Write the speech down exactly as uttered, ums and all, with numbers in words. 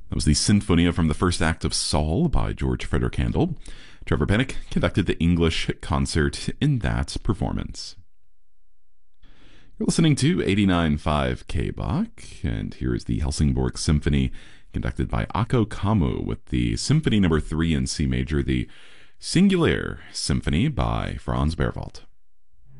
That was the Sinfonia from the first act of Saul by George Frederick Handel. Trevor Pennock conducted the English concert in that performance. You're listening to eighty-nine point five K B A C, and here is the Helsingborg Symphony conducted by Akko Kammu with the Symphony number three in C major, the Singulier Symphony by Franz Berwald.